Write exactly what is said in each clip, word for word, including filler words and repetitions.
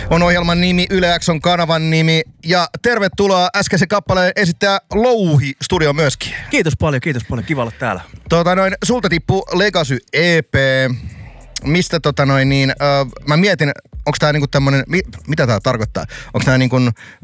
on ohjelman nimi, Yle X on kanavan nimi. Ja tervetuloa äskeisen kappaleen esittää Louhi studio myöskin. Kiitos paljon, kiitos paljon. Kiva olla täällä. Tota noin, sulta tippuu Legacy E P. Mistä tota noin niin, äh, mä mietin, onko tää niinku tämmönen, mi, mitä tää tarkoittaa? Onko tää niinku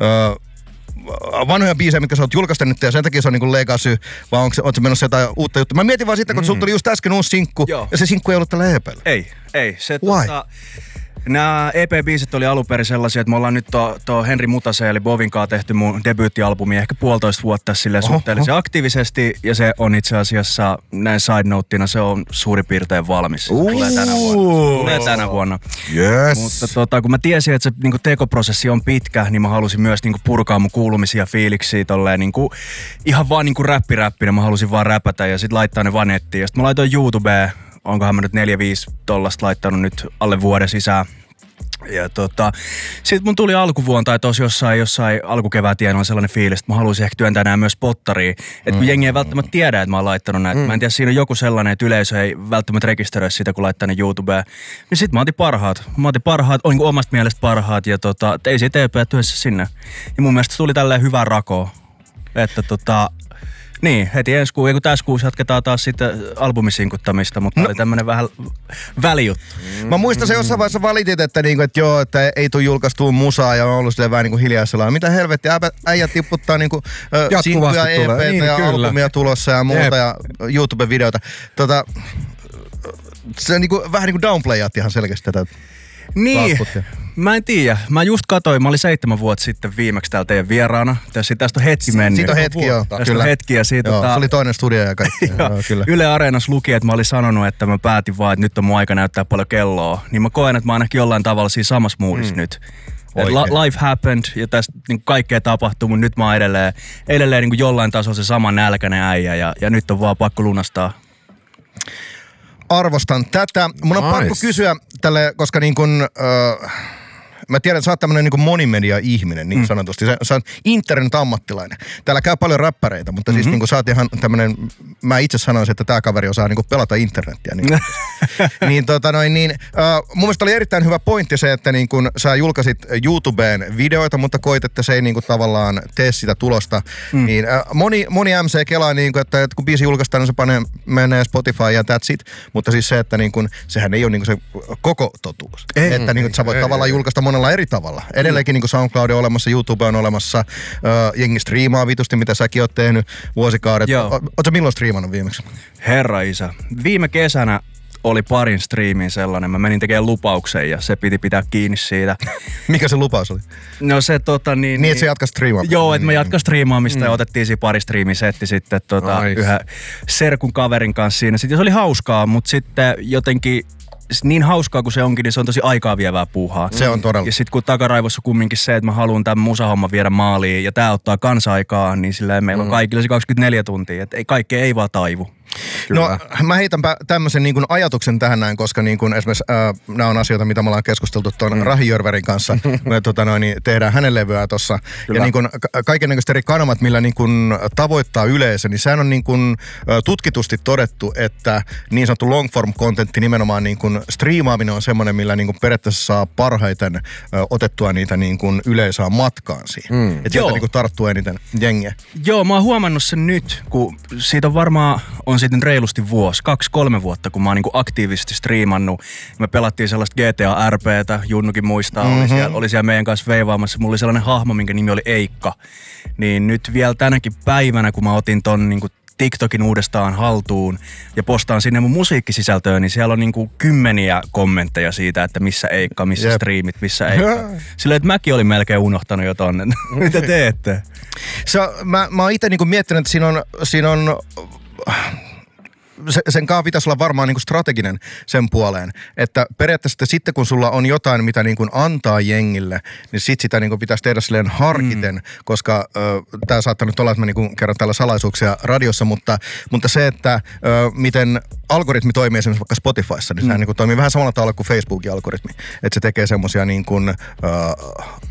äh, vanhoja biisejä, mitkä sä oot julkaista nyt ja sen takia se on niinku Legacy, vai onko se, oot sä menossa jotain uutta juttua? Mä mietin vaan sitä, kun mm. sulta tuli just äsken uusi sinkku, Joo. ja se sinkku ei ollut tällä E P:llä. Ei, ei. Se tota... Nämä E P-biisit oli alun perin sellaisia, että me ollaan nyt tuo to Henri Mutasen eli Bovin kanssa tehty mun debyyttialbumi ehkä puolitoista vuotta silleen suhteellisen aktiivisesti. Ja se on itse asiassa, näin side noteina, se on suurin piirtein valmis. Tulee tänä vuonna. Tulee tänä vuonna. Yes. Mutta tota, kun mä tiesin, että se niinku tekoprosessi on pitkä, niin mä halusin myös niinku purkaa mun kuulumisia fiiliksiä tolleen niinku, ihan vaan niinku räppiräppinä. Mä halusin vaan räpätä ja sit laittaa ne vaan nettiin. Ja sit mä laitoin YouTubeen. Onkohan mä nyt neljä viisi tollasta laittanut nyt alle vuoden sisään. Ja tota, sit mun tuli alkuvuonna tai tos jossain, jossain alkukevään tienoilla sellainen fiilis, että mä haluaisin ehkä työntää nää myös pottariin. Että kun mm. jengi ei välttämättä tiedä, että mä oon laittanut näitä. Mm. Mä en tiedä, siinä on joku sellainen, että yleisö ei välttämättä rekisteröi sitä, kun laittaa ne YouTubeen. Niin sit mä otin parhaat. Mä otin parhaat, on niin omasta mielestä parhaat ja tota, ei siitä E P työssä sinne. Ja mun mielestä tuli tälleen hyvää rakoa. Että tota... Niin, heti ensi kuun, kun tässä kuussa jatketaan taas sitten albumisinkuttamista, mutta no. oli tämmönen vähän välijuttu. Mm. Mä muistan se jossain vaiheessa valitit, että, niinku, että joo, että ei tule julkaistua musaa ja on ollut silleen vähän niinku hiljaisella. Mitä helvettiä, äijät tipputtaa niinku sinkkuja, E P:tä niin, ja kyllä. albumia tulossa ja muuta Jep. ja YouTube-videota. Tota, se niinku, vähän niinku downplayat ihan selkeästi tätä. Niin, mä en tiedä. Mä just katoin, mä olin seitsemän vuotta sitten viimeksi täällä teidän vieraana. Tästä, tästä on hetki mennyt. Siitä on hetki, joo. Tästä kyllä. on hetki ja siitä... Joo, tota... se oli toinen studio ja kaikki. joo, kyllä. Yle Areenassa luki, että mä olin sanonut, että mä päätin vaan, että nyt on mun aika näyttää paljon kelloa. Niin mä koen, että mä ainakin jollain tavalla siinä samassa moodissa mm. nyt. La- life happened ja tästä niin kaikkea tapahtuu, mutta nyt mä oon edelleen, edelleen niin jollain tasolla se sama nälkäinen äijä ja, ja nyt on vaan pakko lunastaa. Arvostan tätä. Mun on nice. pakko kysyä tälle, koska niin kun, öö, mä tiedän, että sä oot tämmönen niin monimedia-ihminen niin mm. sanotusti. Sä, sä oot internet-ammattilainen. Täällä käy paljon räppäreitä, mutta mm-hmm. siis niin kun sä oot ihan tämmönen, mä itse sanoisin, että tää kaveri osaa niin pelata internettiä. Niin, niin tota noin, niin öö, mun mielestä oli erittäin hyvä pointti se, että niin kun sä julkaisit YouTubeen videoita, mutta koit, että se ei niin kun tavallaan tee sitä tulosta. Mm. Niin öö, moni, moni M C kelaa niin kun, että, että kun biisi julkaistaan, niin se panee, menee Spotify ja that's it. Mutta siis se, että niin kun, sehän ei ole niin kun se koko totuus. Ei, että niin kun, sä voit ei, tavallaan ei, julkaista monella eri tavalla. Edelleenkin niin SoundCloud on olemassa, YouTube on olemassa, äh, jengi striimaa vitusti, mitä säkin oot tehnyt vuosikaudet. Ootko milloin striimannut viimeksi? Herra isä. Viime kesänä oli parin striimin sellainen. Mä menin tekemään lupauksen ja se piti pitää kiinni siitä. Mikä se lupaus oli? No se tota niin... Niin, että se jatkaa striimaamista. Joo, että mä jatkan striimaamista mm. ja otettiin siinä pari striimisetti sitten tota, nice. yhden serkun kaverin kanssa siinä. Sitten se oli hauskaa, mutta sitten jotenkin... Niin hauskaa kuin se onkin, niin se on tosi aikaa vievää puuhaa. Se on todella. Ja sit kun takaraivossa kumminkin se, että mä haluan tämän musahomman viedä maaliin ja tää ottaa kanssa aikaa, niin silleen meillä on kaikilla se kaksikymmentäneljä tuntia. Että ei, kaikkea ei vaan taivu. Kyllä. No mä heitänpä tämmöisen niin kuin ajatuksen tähän näin, koska niin kuin esimerkiksi äh, nämä on asioita, mitä me ollaan keskusteltu tuon mm. Rahi Jörverin kanssa. Me tota noin, niin tehdään hänen levyä tossa. Kyllä. Ja niin kuin ka- kaikennäköiset eri kanavat, millä niin kuin tavoittaa yleisö, niin sehän on niin kuin tutkitusti todettu, että niin sanottu long form contentti nimenomaan niin kuin striimaaminen on semmoinen, millä niin kuin periaatteessa saa parhaiten ö, otettua niitä niin kuin yleisöä matkaan siihen. Mm. Että sieltä niin kuin tarttuu eniten jengiä. Joo, mä oon huomannut sen nyt, kun siitä on varmaan on sitten reilusti vuosi, kaksi, kolme vuotta, kun mä oon niin kuin aktiivisesti striimannut. Me pelattiin sellaista G T A R P:tä, Junnukin muistaa, mm-hmm. oli, siellä, oli siellä meidän kanssa veivaamassa. Mulla oli sellainen hahmo, minkä nimi oli Eikka. Niin nyt vielä tänäkin päivänä, kun mä otin ton niin kuin TikTokin uudestaan haltuun ja postaan sinne mun musiikkisisältöön, niin siellä on niinku kymmeniä kommentteja siitä, että missä Eikka, missä Jep. striimit, missä Eikka. Silleen, että mäkin olin melkein unohtanut jo tonne. Mitä teette? Se, mä, mä oon itse niinku miettinyt, että siinä on... Siinä on Se, sen kaa pitäisi olla varmaan niin kuin strateginen sen puoleen, että periaatteessa sitten kun sulla on jotain, mitä niin kuin antaa jengille, niin sit sitä niin kuin pitäisi tehdä silleen harkiten, mm. koska tämä saattaa nyt olla, että mä niin kuin kerron täällä salaisuuksia radiossa, mutta, mutta se, että ö, miten algoritmi toimii esimerkiksi vaikka Spotifyssa, niin mm. sehän niin kuin toimii vähän samalla tavalla kuin Facebookin algoritmi, että se tekee semmosia niin kuin... Ö,